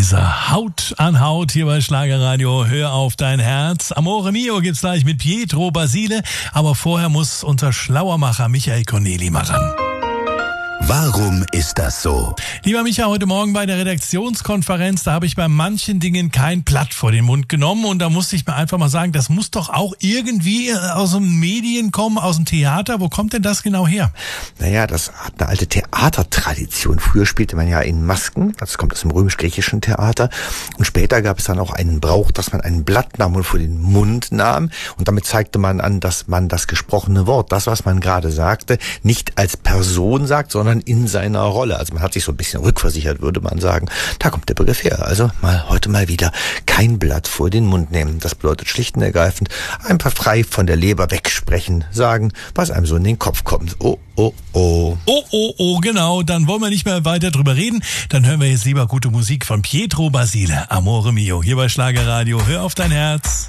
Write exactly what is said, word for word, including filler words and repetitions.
Kaiser, Haut an Haut hier bei Schlagerradio. Hör auf dein Herz. Amore Mio gibt's gleich mit Pietro Basile. Aber vorher muss unser Schlauermacher Michael Corneli mal ran. Warum ist das so? Lieber Micha, heute Morgen bei der Redaktionskonferenz, da habe ich bei manchen Dingen kein Blatt vor den Mund genommen und da musste ich mir einfach mal sagen, das muss doch auch irgendwie aus den Medien kommen, aus dem Theater. Wo kommt denn das genau her? Naja, das hat eine alte Theatertradition. Früher spielte man ja in Masken, das kommt aus dem römisch-griechischen Theater, und später gab es dann auch einen Brauch, dass man ein Blatt nahm und vor den Mund nahm und damit zeigte man an, dass man das gesprochene Wort, das, was man gerade sagte, nicht als Person sagt, sondern in seiner Rolle. Also man hat sich so ein bisschen rückversichert, würde man sagen. Da kommt der Begriff her. Also mal heute mal wieder kein Blatt vor den Mund nehmen. Das bedeutet schlicht und ergreifend einfach frei von der Leber wegsprechen, sagen, was einem so in den Kopf kommt. Oh, oh, oh. Oh, oh, oh, genau. Dann wollen wir nicht mehr weiter drüber reden. Dann hören wir jetzt lieber gute Musik von Pietro Basile. Amore Mio, hier bei Schlagerradio. Hör auf dein Herz.